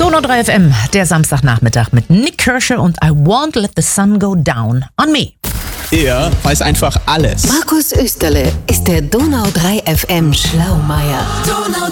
Donau 3 FM, der Samstagnachmittag mit Nick Kirsche und I Won't Let the Sun Go Down on Me. Er weiß einfach alles. Markus Österle ist der Donau 3 FM Schlaumeier. Donau 3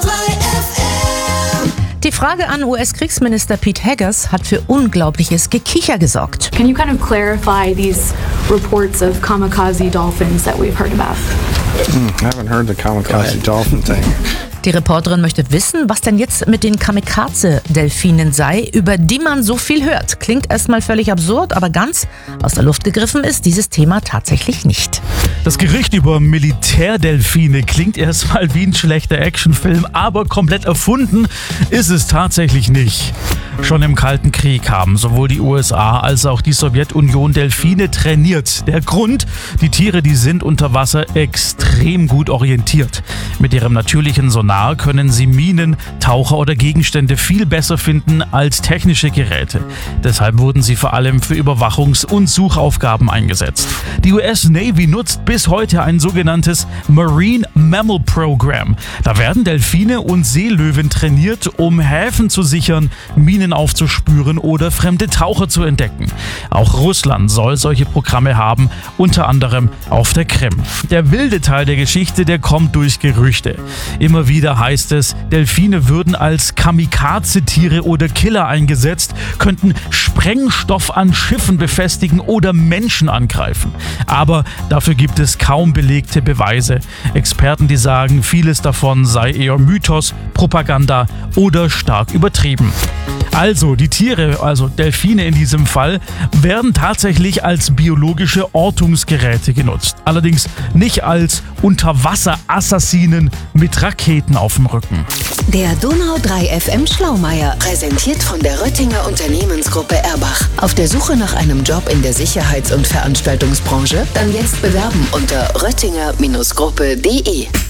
FM. Die Frage an US-Kriegsminister Pete Hegseth hat für unglaubliches Gekicher gesorgt. Can you kind of clarify these reports of kamikaze dolphins that we've heard about? I haven't heard the kamikaze dolphin thing. Die Reporterin möchte wissen, was denn jetzt mit den Kamikaze-Delfinen sei, über die man so viel hört. Klingt erstmal völlig absurd, aber ganz aus der Luft gegriffen ist dieses Thema tatsächlich nicht. Das Gerücht über Militärdelfine klingt erstmal wie ein schlechter Actionfilm, aber komplett erfunden ist es tatsächlich nicht. Schon im Kalten Krieg haben sowohl die USA als auch die Sowjetunion Delfine trainiert. Der Grund? Die Tiere, die sind unter Wasser extrem gut orientiert. Mit ihrem natürlichen Sonar können sie Minen, Taucher oder Gegenstände viel besser finden als technische Geräte. Deshalb wurden sie vor allem für Überwachungs- und Suchaufgaben eingesetzt. Die US Navy nutzt bis heute ein sogenanntes Marine Mammal Program. Da werden Delfine und Seelöwen trainiert, um Häfen zu sichern, Minen aufzuspüren oder fremde Taucher zu entdecken. Auch Russland soll solche Programme haben, unter anderem auf der Krim. Der wilde Teil der Geschichte, der kommt durch Gerüchte. Immer wieder heißt es, Delfine würden als Kamikaze-Tiere oder Killer eingesetzt, könnten Sprengstoff an Schiffen befestigen oder Menschen angreifen. Aber dafür gibt es kaum belegte Beweise. Experten, die sagen, vieles davon sei eher Mythos, Propaganda oder stark übertrieben. Also, die Tiere, also Delfine in diesem Fall, werden tatsächlich als biologische Ortungsgeräte genutzt. Allerdings nicht als Unterwasser-Assassinen mit Raketen auf dem Rücken. Der Donau 3 FM Schlaumeier, präsentiert von der Röttinger Unternehmensgruppe Erbach. Auf der Suche nach einem Job in der Sicherheits- und Veranstaltungsbranche? Dann jetzt bewerben unter röttinger-gruppe.de.